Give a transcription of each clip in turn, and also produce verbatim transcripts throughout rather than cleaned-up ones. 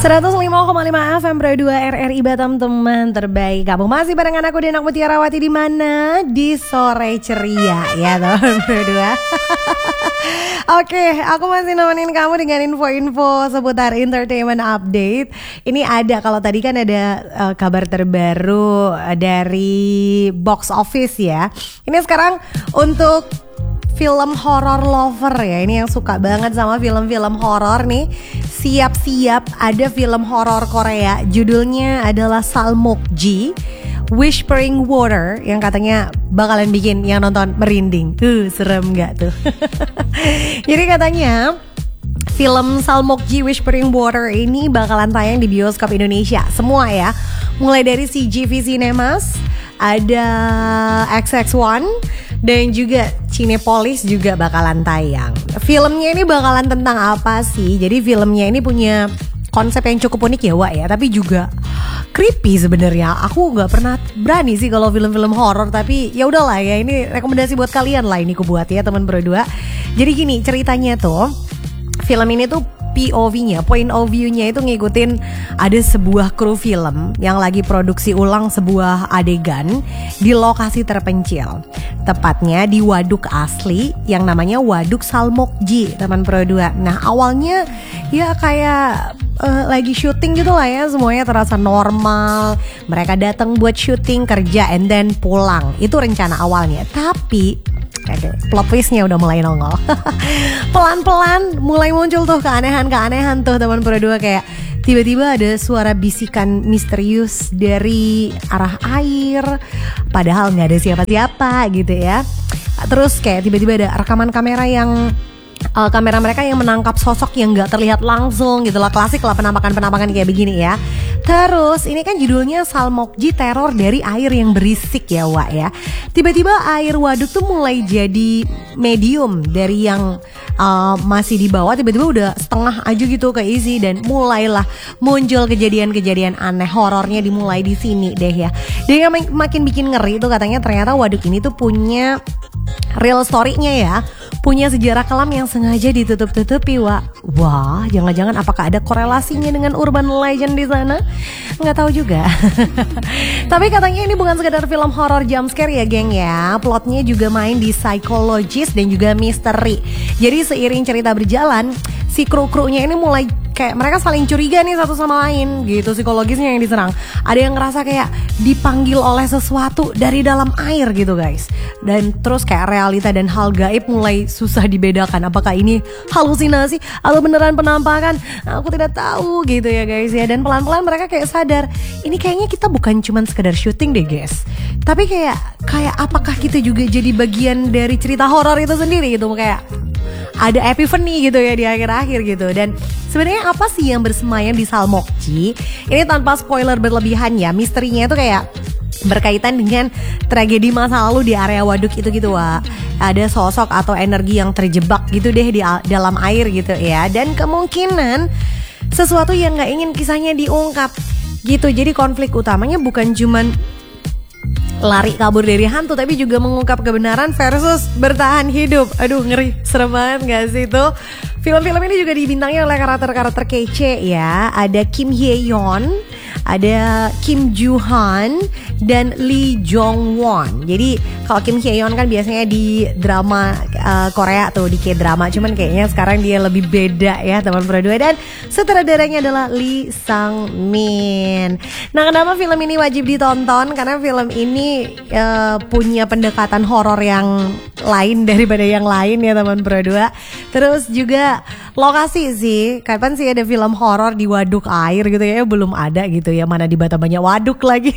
seratus lima koma lima F M Pro dua R R I Batam, teman terbaik. Kamu masih barengan aku Dian Mutiarawati di mana? Di sore ceria ya teman Pro dua. Oke, aku masih nemenin kamu dengan info-info seputar entertainment update. Ini ada, kalau tadi kan ada uh, kabar terbaru dari box office ya. Ini sekarang untuk film horror lover ya, ini yang suka banget sama film-film horor nih, siap-siap ada film horor Korea, judulnya adalah Salmokji Whispering Water, yang katanya bakalan bikin yang nonton merinding. Tuh, serem gak tuh? Jadi katanya film Salmokji Whispering Water ini bakalan tayang di bioskop Indonesia semua ya, mulai dari C G V Cinemas, ada X X one, dan juga Cinepolis juga bakalan tayang. Filmnya ini bakalan tentang apa sih? Jadi filmnya ini punya konsep yang cukup unik ya Wak ya, tapi juga creepy sebenarnya. Aku nggak pernah berani sih kalau film-film horor, tapi ya udahlah ya, ini rekomendasi buat kalian lah, ini aku buat ya teman berdua. Jadi gini ceritanya tuh, film ini tuh P O V-nya, point of view-nya itu ngikutin ada sebuah kru film yang lagi produksi ulang sebuah adegan di lokasi terpencil. Tepatnya di waduk asli yang namanya Waduk Salmokji, teman Pro dua. Nah, awalnya ya kayak uh, lagi syuting gitu lah ya, semuanya terasa normal. Mereka datang buat syuting, kerja, and then pulang. Itu rencana awalnya. Tapi Oke, plot twistnya udah mulai nongol. Pelan-pelan mulai muncul tuh keanehan-keanehan tuh teman Pro dua, kayak tiba-tiba ada suara bisikan misterius dari arah air, padahal nggak ada siapa-siapa gitu ya. Terus kayak tiba-tiba ada rekaman kamera yang uh, kamera mereka yang menangkap sosok yang nggak terlihat langsung gitu lah, klasik lah penampakan-penampakan kayak begini ya. Terus ini kan judulnya Salmokji, teror dari air yang berisik ya Wak ya. Tiba-tiba air waduk tuh mulai jadi medium, dari yang uh, masih di bawah tiba-tiba udah setengah aja gitu keisi, dan mulailah muncul kejadian-kejadian aneh. Horornya dimulai di sini deh ya. Dan yang mak- makin bikin ngeri itu katanya ternyata waduk ini tuh punya real story-nya ya, punya sejarah kelam yang sengaja ditutup-tutupi Wak. Wah, jangan-jangan apakah ada korelasinya dengan urban legend di sana? Nggak tahu juga. Tapi katanya ini bukan sekedar film horor jump scare ya geng ya, plotnya juga main di psikologis dan juga misteri. Jadi seiring cerita berjalan, si kru-krunya ini mulai kayak mereka saling curiga nih satu sama lain gitu, psikologisnya yang diserang. Ada yang ngerasa kayak dipanggil oleh sesuatu dari dalam air gitu guys. Dan terus kayak realita dan hal gaib mulai susah dibedakan, apakah ini halusinasi atau beneran penampakan, aku tidak tahu gitu ya guys ya. Dan pelan-pelan mereka kayak sadar, ini kayaknya kita bukan cuman sekedar syuting deh guys, tapi kayak kayak apakah kita juga jadi bagian dari cerita horor itu sendiri gitu, kayak ada epiphany gitu ya di akhir-akhir gitu. Dan sebenarnya apa sih yang bersemayam di Salmokji? Ini tanpa spoiler berlebihan ya, misterinya itu kayak berkaitan dengan tragedi masa lalu di area waduk itu gitu Wak. Ada sosok atau energi yang terjebak gitu deh di a- dalam air gitu ya. Dan kemungkinan sesuatu yang gak ingin kisahnya diungkap gitu. Jadi konflik utamanya bukan cuman lari kabur dari hantu, tapi juga mengungkap kebenaran versus bertahan hidup. Aduh ngeri, serem banget gak sih itu? Film-film ini juga dibintangi oleh karakter-karakter kece ya. Ada Kim Hye Yeon, ada Kim Joo Han, dan Lee Jong Won. Jadi kalau Kim Hye Yeon kan biasanya di drama uh, Korea tuh, di K-drama. Cuman kayaknya sekarang dia lebih beda ya teman Pro dua. Dan sutradaranya adalah Lee Sang Min. Nah, kenapa film ini wajib ditonton? Karena film ini uh, punya pendekatan horor yang lain daripada yang lain ya teman Pro dua. Terus juga lokasi sih, kapan sih ada film horor di waduk air gitu ya? Belum ada gitu ya, mana di Batam banyak waduk lagi.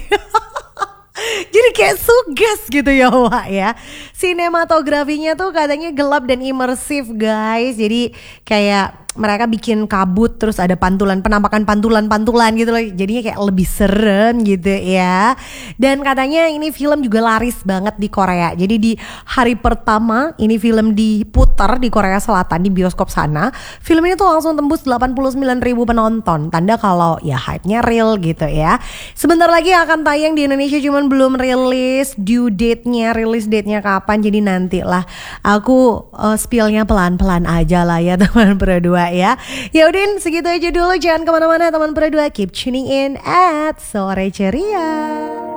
Jadi kayak suges gitu ya Wak ya. Sinematografinya tuh katanya gelap dan imersif guys. Jadi kayak mereka bikin kabut, terus ada pantulan, penampakan pantulan-pantulan gitu loh. Jadinya kayak lebih serem gitu ya. Dan katanya ini film juga laris banget di Korea. Jadi di hari pertama ini film diputar di Korea Selatan, di bioskop sana, film ini tuh langsung tembus delapan puluh sembilan ribu penonton. Tanda kalau ya hype-nya real gitu ya. Sebentar lagi akan tayang di Indonesia, cuman belum rilis due date-nya, rilis date-nya kapan. Jadi nantilah aku uh, spill-nya pelan-pelan aja lah ya teman berdua. berdua ya. Ya udin segitu aja dulu, jangan kemana-mana teman Pro dua, keep tuning in at Sore Ceria.